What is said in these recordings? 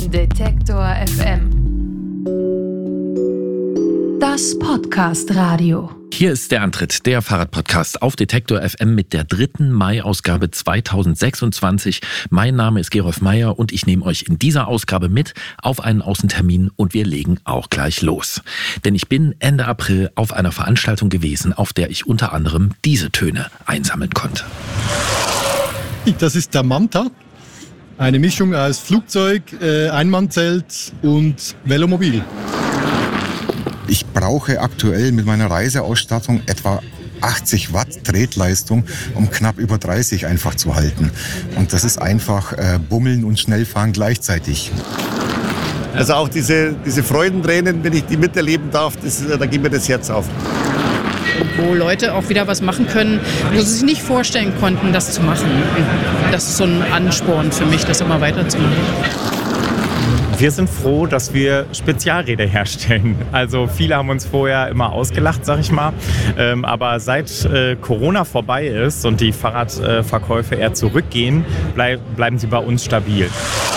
Detektor FM. Das Podcast-Radio. Hier ist der Antritt, der Fahrradpodcast auf Detektor FM mit der 3. Mai-Ausgabe 2026. Mein Name ist Gerolf Meyer und ich nehme euch in dieser Ausgabe mit auf einen Außentermin und wir legen auch gleich los. Denn ich bin Ende April auf einer Veranstaltung gewesen, auf der ich unter anderem diese Töne einsammeln konnte. Das ist der Manta, eine Mischung aus Flugzeug, Einmannzelt und Velomobil. Ich brauche aktuell mit meiner Reiseausstattung etwa 80 Watt Tretleistung, um knapp über 30 einfach zu halten. Und das ist einfach Bummeln und Schnellfahren gleichzeitig. Also auch diese Freudentränen, wenn ich die miterleben darf, da geht mir das Herz auf. Wo Leute auch wieder was machen können, wo sie sich nicht vorstellen konnten, das zu machen. Das ist so ein Ansporn für mich, das immer weiterzumachen. Wir sind froh, dass wir Spezialräder herstellen. Also viele haben uns vorher immer ausgelacht, sag ich mal. Aber seit Corona vorbei ist und die Fahrradverkäufe eher zurückgehen, bleiben sie bei uns stabil.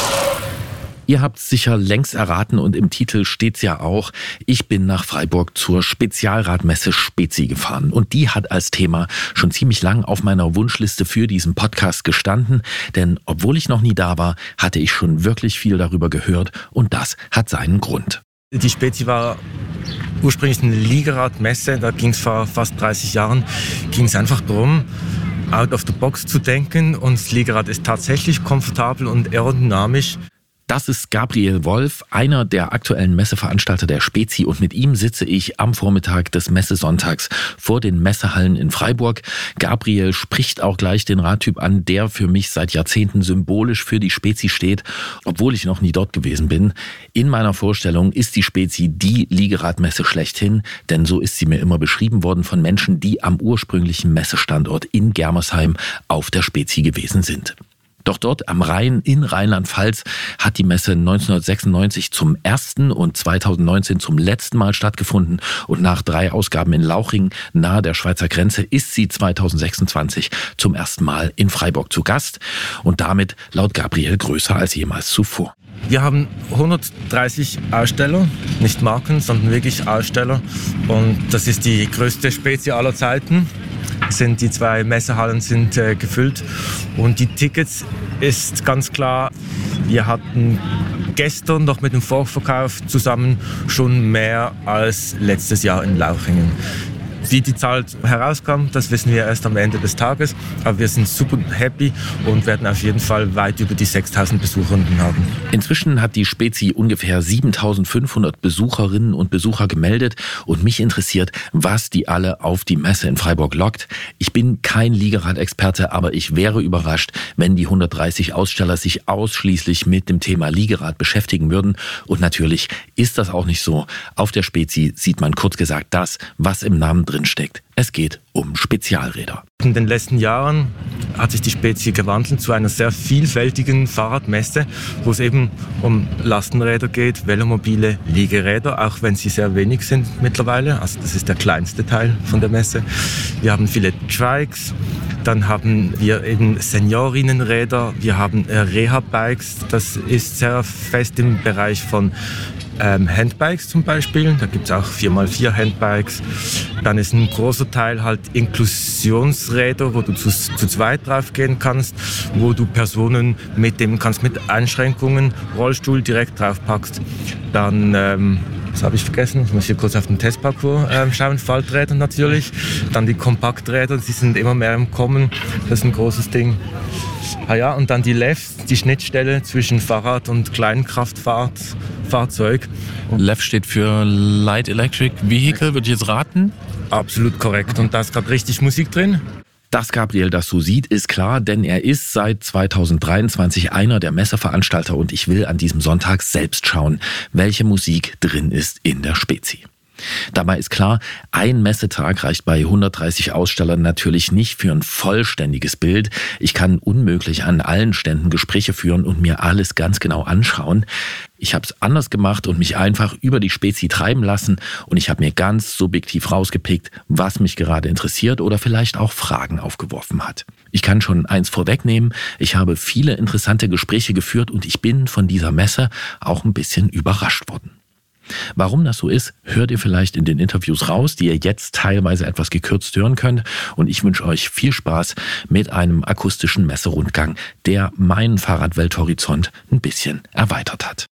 Ihr habt es sicher längst erraten und im Titel steht's ja auch, ich bin nach Freiburg zur Spezialradmesse Spezi gefahren. Und die hat als Thema schon ziemlich lang auf meiner Wunschliste für diesen Podcast gestanden. Denn obwohl ich noch nie da war, hatte ich schon wirklich viel darüber gehört und das hat seinen Grund. Die Spezi war ursprünglich eine Liegeradmesse, da ging es vor fast 30 Jahren, ging es einfach darum, out of the box zu denken und das Liegerad ist tatsächlich komfortabel und aerodynamisch. Das ist Gabriel Wolf, einer der aktuellen Messeveranstalter der Spezi und mit ihm sitze ich am Vormittag des Messesonntags vor den Messehallen in Freiburg. Gabriel spricht auch gleich den Radtyp an, der für mich seit Jahrzehnten symbolisch für die Spezi steht, obwohl ich noch nie dort gewesen bin. In meiner Vorstellung ist die Spezi die Liegeradmesse schlechthin, denn so ist sie mir immer beschrieben worden von Menschen, die am ursprünglichen Messestandort in Germersheim auf der Spezi gewesen sind. Doch dort am Rhein in Rheinland-Pfalz hat die Messe 1996 zum ersten und 2019 zum letzten Mal stattgefunden und nach 3 Ausgaben in Lauchring nahe der Schweizer Grenze ist sie 2026 zum ersten Mal in Freiburg zu Gast und damit laut Gabriel größer als jemals zuvor. Wir haben 130 Aussteller, nicht Marken, sondern wirklich Aussteller und das ist die größte Spezi aller Zeiten. Die 2 Messehallen sind gefüllt und die Tickets ist ganz klar, wir hatten gestern noch mit dem Vorverkauf zusammen schon mehr als letztes Jahr in Lauchringen. Wie die Zahl herauskam, das wissen wir erst am Ende des Tages, aber wir sind super happy und werden auf jeden Fall weit über die 6.000 Besucherinnen haben. Inzwischen hat die Spezi ungefähr 7.500 Besucherinnen und Besucher gemeldet und mich interessiert, was die alle auf die Messe in Freiburg lockt. Ich bin kein Liegerad-Experte, aber ich wäre überrascht, wenn die 130 Aussteller sich ausschließlich mit dem Thema Liegerad beschäftigen würden. Und natürlich ist das auch nicht so. Auf der Spezi sieht man kurz gesagt das, was im Namen drin steckt. Es geht um Spezialräder. In den letzten Jahren hat sich die Spezi gewandelt zu einer sehr vielfältigen Fahrradmesse, wo es eben um Lastenräder geht, Velomobile, Liegeräder, auch wenn sie sehr wenig sind mittlerweile. Also das ist der kleinste Teil von der Messe. Wir haben viele Trikes, dann haben wir eben Seniorinnenräder, wir haben Reha-Bikes. Das ist sehr fest im Bereich von Handbikes zum Beispiel, da gibt es auch 4x4 Handbikes. Dann ist ein großer Teil halt Inklusionsräder, wo du zu zweit drauf gehen kannst, wo du Personen mitnehmen kannst mit Einschränkungen, Rollstuhl direkt drauf packst. Dann, das habe ich vergessen, ich muss hier kurz auf den Testparcours schauen, Falträder natürlich. Dann die Kompakträder, die sind immer mehr im Kommen, das ist ein großes Ding. Ah ja, und dann die LEVs, die Schnittstelle zwischen Fahrrad und Kleinkraftfahrzeug. LEV steht für Light Electric Vehicle, würde ich jetzt raten? Absolut korrekt. Und da ist gerade richtig Musik drin. Dass Gabriel das so sieht, ist klar, denn er ist seit 2023 einer der Messeveranstalter und ich will an diesem Sonntag selbst schauen, welche Musik drin ist in der Spezi. Dabei ist klar, ein Messetag reicht bei 130 Ausstellern natürlich nicht für ein vollständiges Bild. Ich kann unmöglich an allen Ständen Gespräche führen und mir alles ganz genau anschauen. Ich habe es anders gemacht und mich einfach über die Spezi treiben lassen und ich habe mir ganz subjektiv rausgepickt, was mich gerade interessiert oder vielleicht auch Fragen aufgeworfen hat. Ich kann schon eins vorwegnehmen, ich habe viele interessante Gespräche geführt und ich bin von dieser Messe auch ein bisschen überrascht worden. Warum das so ist, hört ihr vielleicht in den Interviews raus, die ihr jetzt teilweise etwas gekürzt hören könnt. Und ich wünsche euch viel Spaß mit einem akustischen Messerundgang, der meinen Fahrradwelthorizont ein bisschen erweitert hat.